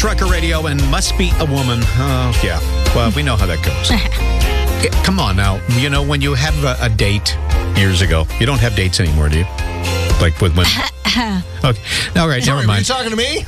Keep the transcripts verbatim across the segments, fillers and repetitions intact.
Trucker Radio and Must Be a Woman. Oh, yeah. Well, we know how that goes. Yeah, come on now. You know, when you have a, a date years ago, you don't have dates anymore, do you? Like with women. Okay. All right, Sorry, never mind. Are you talking to me?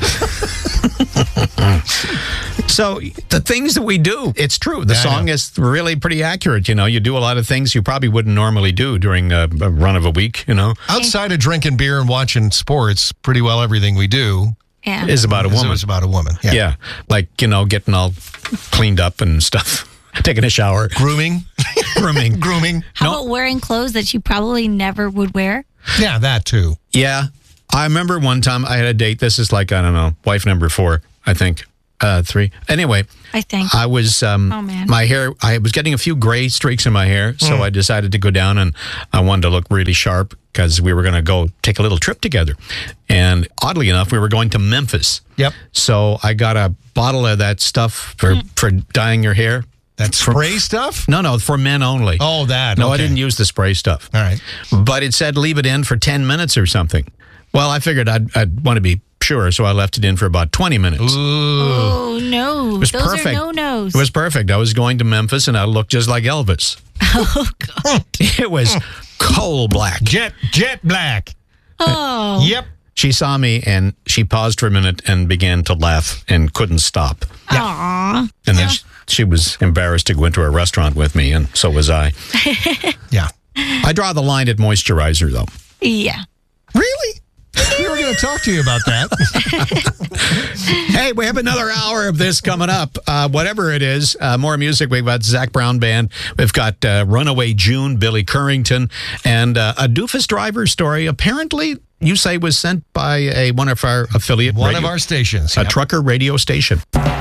So the things that we do, it's true. The Yeah, I song know. is really pretty accurate. You know, you do a lot of things you probably wouldn't normally do during a, a run of a week, you know. Outside of drinking beer and watching sports, pretty well everything we do Yeah. Is about a is woman. is about a woman. Yeah. Yeah. Like, you know, getting all cleaned up and stuff. Taking a shower. Grooming. Grooming. Grooming. How No. about wearing clothes that you probably never would wear? Yeah, that too. Yeah. I remember one time I had a date. This is like, I don't know, wife number four, I think. Uh, three. Anyway, I think. I was, um, Oh, man. my hair, I was getting a few gray streaks in my hair. So I decided to go down and I wanted to look really sharp because we were going to go take a little trip together. And oddly enough, we were going to Memphis. Yep. So I got a bottle of that stuff for, for dyeing your hair. That spray stuff? No, no, for men only. Oh, that. No, I okay. didn't use the spray stuff. All right. But it said leave it in for ten minutes or something. Well, I figured I'd, I'd want to be sure, so I left it in for about twenty minutes. Ooh. Oh, no. It was Those perfect. are no-nos. It was perfect. I was going to Memphis, and I looked just like Elvis. Oh, God. It was coal black. Jet, jet black. Oh. Yep. She saw me, and she paused for a minute and began to laugh and couldn't stop. Aw. And then she, she was embarrassed to go into a restaurant with me, and so was I. Yeah. I draw the line at moisturizer, though. Yeah. Really? We were going to talk to you about that. Hey, we have another hour of this coming up. Uh, whatever it is, uh, more music. We've got Zach Brown Band. We've got uh, Runaway June, Billy Currington, and uh, a doofus driver story. Apparently, you say was sent by a one of our affiliate One radio, of our stations. a Yep. trucker radio station.